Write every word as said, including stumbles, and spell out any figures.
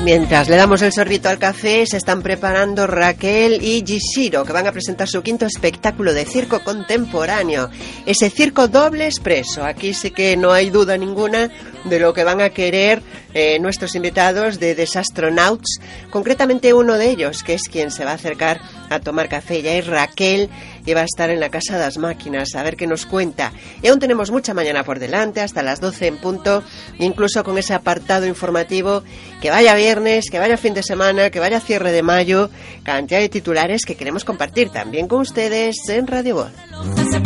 Mientras le damos el sorbito al café, se están preparando Raquel y Gishiro, que van a presentar su quinto espectáculo de circo contemporáneo, ese circo doble expreso. Aquí sí que no hay duda ninguna de lo que van a querer eh, nuestros invitados de Desastronauts, concretamente uno de ellos, que es quien se va a acercar a tomar café. Ya es Raquel, y va a estar en la Casa de las Máquinas, a ver qué nos cuenta. Y aún tenemos mucha mañana por delante, hasta las doce en punto, incluso con ese apartado informativo. Que vaya viernes, que vaya fin de semana, que vaya cierre de mayo, cantidad de titulares que queremos compartir también con ustedes en Radio Voz.